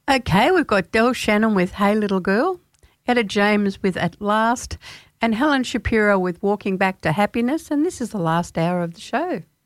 Okay, we've got Del Shannon with Hey Little Girl, Etta James with At Last, and Helen Shapiro with Walking Back to Happiness, and this is the last hour of the show.